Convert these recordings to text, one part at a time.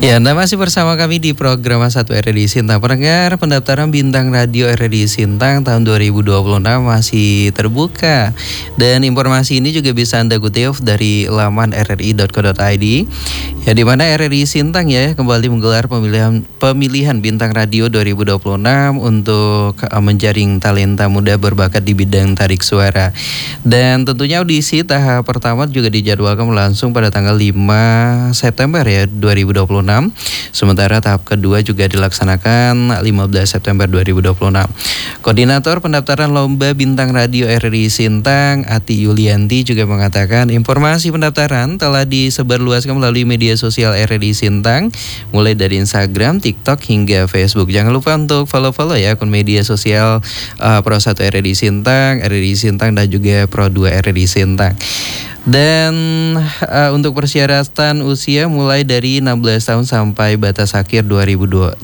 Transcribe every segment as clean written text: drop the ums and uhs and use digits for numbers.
Ya, Anda masih bersama kami di program Satu RRI Sintang. Pendengar, pendaftaran bintang radio RRI Sintang tahun 2026 masih terbuka. Dan informasi ini juga bisa Anda kutip dari laman rri.co.id. Ya, di mana RRI Sintang ya kembali menggelar pemilihan bintang radio 2026 untuk menjaring talenta muda berbakat di bidang tarik suara. Dan tentunya audisi tahap pertama juga dijadwalkan berlangsung pada tanggal 5 September ya 2026. Sementara tahap kedua juga dilaksanakan 15 September 2026. Koordinator pendaftaran lomba bintang radio RRI Sintang, Ati Yulianti juga mengatakan informasi pendaftaran telah disebarluaskan melalui media sosial RRI Sintang, mulai dari Instagram, TikTok hingga Facebook. Jangan lupa untuk follow ya akun media sosial Pro 1 RRI Sintang dan juga Pro 2 RRI Sintang. Dan untuk persyaratan usia mulai dari 16 tahun sampai batas akhir 26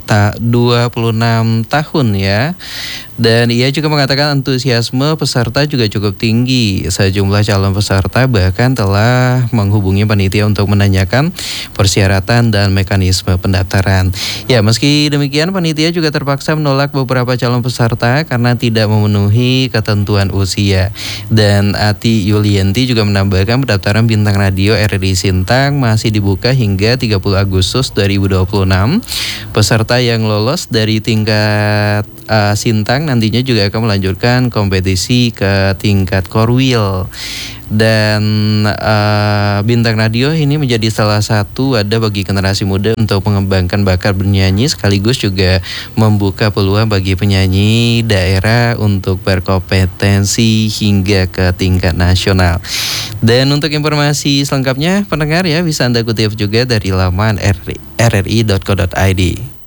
tahun ya. Dan ia juga mengatakan antusiasme peserta juga cukup tinggi. Sejumlah calon peserta bahkan telah menghubungi panitia untuk menanyakan persyaratan dan mekanisme pendaftaran. Ya, meski demikian panitia juga terpaksa menolak beberapa calon peserta karena tidak memenuhi ketentuan usia. Dan Ati Yulianti juga menambahkan pendaftaran bintang radio RRI Sintang masih dibuka hingga 30 Agustus 2026. Peserta yang lolos dari tingkat Sintang nantinya juga akan melanjutkan kompetisi ke tingkat Korwil. Dan bintang radio ini menjadi salah satu wadah bagi generasi muda untuk mengembangkan bakat bernyanyi, sekaligus juga membuka peluang bagi penyanyi daerah untuk berkompetensi hingga ke tingkat nasional. Dan untuk informasi selengkapnya pendengar ya bisa Anda kutip juga dari laman rri.co.id.